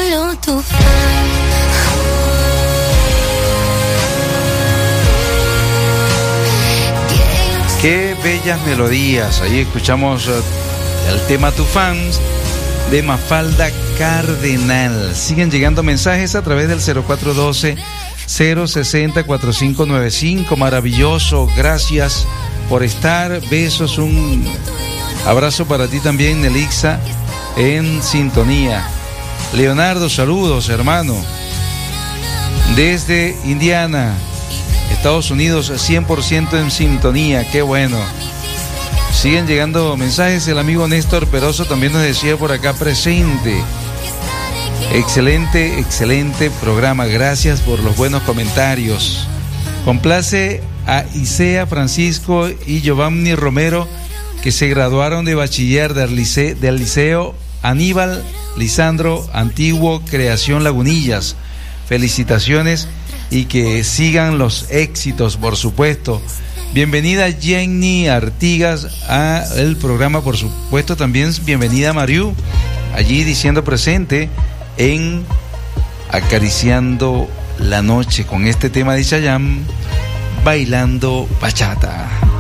solo tu fan. Qué bellas melodías. Ahí escuchamos el tema Tu Fans de Mafalda Cardenal. Siguen llegando mensajes a través del 0412-060-4595. Maravilloso, gracias por estar. Besos, un abrazo para ti también, Nelixa, en sintonía. Leonardo, saludos, hermano. Desde Indiana, Estados Unidos, 100% en sintonía. Qué bueno. Siguen llegando mensajes. El amigo Néstor Peroso también nos decía por acá presente. Excelente, excelente programa. Gracias por los buenos comentarios. Complace a Isea Francisco y Giovanni Romero, que se graduaron de bachiller del liceo Aníbal Lisandro Antiguo Creación Lagunillas. Felicitaciones y que sigan los éxitos, por supuesto. Bienvenida Jenny Artigas a el programa, por supuesto. También bienvenida Mariú, allí diciendo presente en Acariciando la Noche, con este tema de Chayanne, Bailando Bachata.